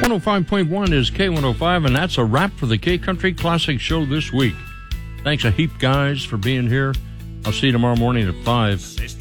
105.1 is K105, and that's a wrap for the K-Country Classic Show this week. Thanks a heap, guys, for being here. I'll see you tomorrow morning at 5.